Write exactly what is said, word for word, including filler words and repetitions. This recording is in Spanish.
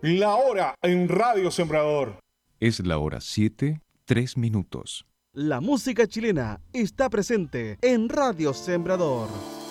La hora en Radio Sembrador. Es la hora siete, tres minutos. La música chilena está presente en Radio Sembrador.